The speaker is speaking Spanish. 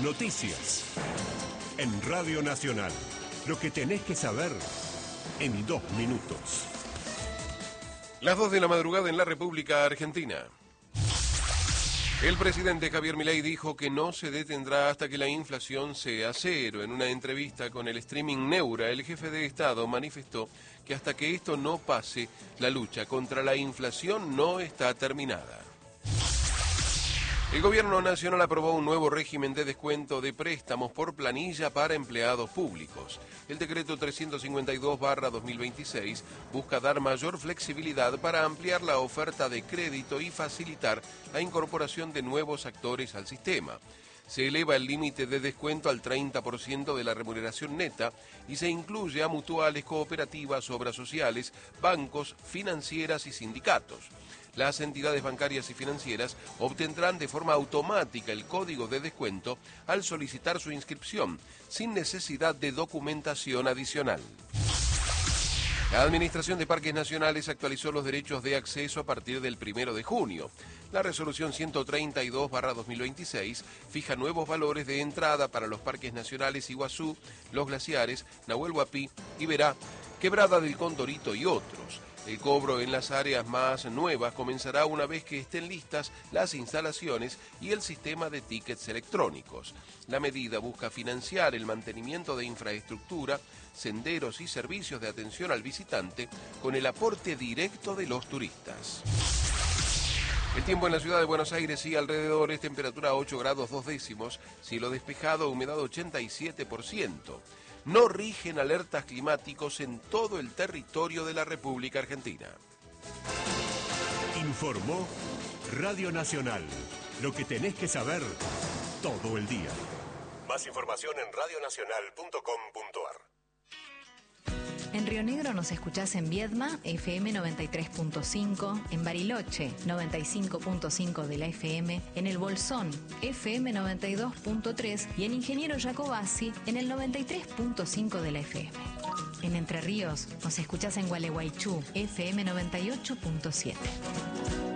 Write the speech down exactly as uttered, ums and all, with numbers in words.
Noticias. En Radio Nacional. Lo que tenés que saber en dos minutos. Las dos de la madrugada en la República Argentina. El presidente Javier Milei dijo que no se detendrá hasta que la inflación sea cero. En una entrevista con el streaming Neura, el jefe de Estado manifestó que hasta que esto no pase, la lucha contra la inflación no está terminada. El Gobierno Nacional aprobó un nuevo régimen de descuento de préstamos por planilla para empleados públicos. El decreto trescientos cincuenta y dos barra dos mil veintiséis busca dar mayor flexibilidad para ampliar la oferta de crédito y facilitar la incorporación de nuevos actores al sistema. Se eleva el límite de descuento al treinta por ciento de la remuneración neta y se incluye a mutuales, cooperativas, obras sociales, bancos, financieras y sindicatos. Las entidades bancarias y financieras obtendrán de forma automática el código de descuento al solicitar su inscripción, sin necesidad de documentación adicional. La Administración de Parques Nacionales actualizó los derechos de acceso a partir del primero de junio. La resolución ciento treinta y dos barra dos mil veintiséis fija nuevos valores de entrada para los parques nacionales Iguazú, Los Glaciares, Nahuel Huapi, Iberá, Quebrada del Condorito y otros. El cobro en las áreas más nuevas comenzará una vez que estén listas las instalaciones y el sistema de tickets electrónicos. La medida busca financiar el mantenimiento de infraestructura, senderos y servicios de atención al visitante con el aporte directo de los turistas. El tiempo en la ciudad de Buenos Aires y alrededores, temperatura ocho grados dos décimos, cielo despejado, humedad ochenta y siete por ciento. No rigen alertas climáticos en todo el territorio de la República Argentina. Informó Radio Nacional. Lo que tenés que saber todo el día. Más información en radio nacional punto com punto ar. En Río Negro nos escuchás en Viedma, F M noventa y tres punto cinco, en Bariloche, noventa y cinco punto cinco de la F M, en El Bolsón, F M noventa y dos punto tres y en Ingeniero Jacobasi, en el noventa y tres punto cinco de la F M. En Entre Ríos nos escuchás en Gualeguaychú, F M noventa y ocho punto siete.